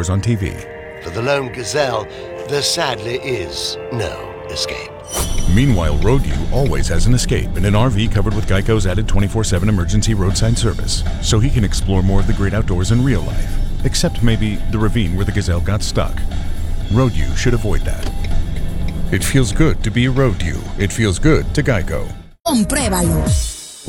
Wars on TV. For the lone gazelle, there sadly is no escape. Meanwhile, Road U always has an escape in an RV covered with Geico's added 24/7 emergency roadside service, so he can explore more of the great outdoors in real life, except maybe the ravine where the gazelle got stuck. Road U should avoid that. It feels good to be Road U. It feels good to Geico. Compruébalo.